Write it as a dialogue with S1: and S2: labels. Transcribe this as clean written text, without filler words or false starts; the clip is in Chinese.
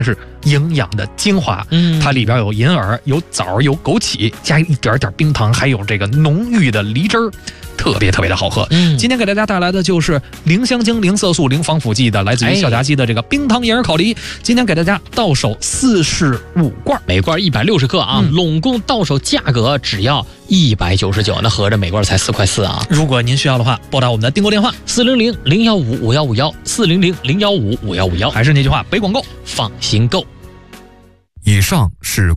S1: 是营养的精华。它里边有银耳、有枣、有枸杞，加一点点冰糖，还有这个浓郁的梨汁儿，特别的好喝。今天给大家带来的就是零香精、零色素、零防腐剂的，来自于孝家鸡的这个冰糖银耳烤梨。今天给大家到手45罐，
S2: 每罐160克啊，拢共到手价格只要199，那合着每罐才4块4啊。
S1: 如果您需要的话，拨打我们的订购电话
S2: 400-015-5151，400-015-5151。
S1: 还是那句话，北广购，
S2: 放心购。
S3: 以上是